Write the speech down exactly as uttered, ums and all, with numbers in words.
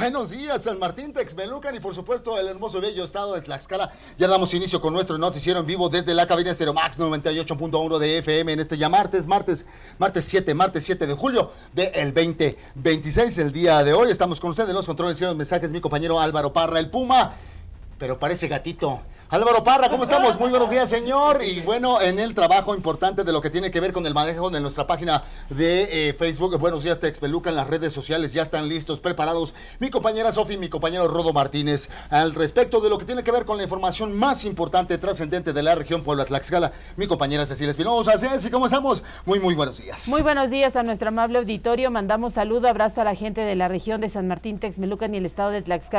buenos días, San Martín, Texmelucan y por supuesto el hermoso y bello estado de Tlaxcala. Ya damos inicio con nuestro noticiero en vivo desde la cabina Stereo Max noventa y ocho punto uno de F M en este ya martes, martes, martes siete, martes siete de julio del veinte veintiséis. El día de hoy estamos con ustedes en los controles y los mensajes, mi compañero Álvaro Parra, el Puma, pero parece gatito. Álvaro Parra, ¿cómo estamos? Muy buenos días, señor. Y bueno, en el trabajo importante de lo que tiene que ver con el manejo de nuestra página de eh, Facebook, Buenos Días Texmelucan, las redes sociales ya están listos, preparados. Mi compañera Sofi y mi compañero Rodo Martínez, al respecto de lo que tiene que ver con la información más importante, trascendente de la región Puebla-Tlaxcala. Mi compañera Cecilia Espinosa. Ceci, ¿cómo estamos? Muy, muy buenos días. Muy buenos días a nuestro amable auditorio. Mandamos saludo, abrazo a la gente de la región de San Martín, Texmelucan y el estado de Tlaxcala.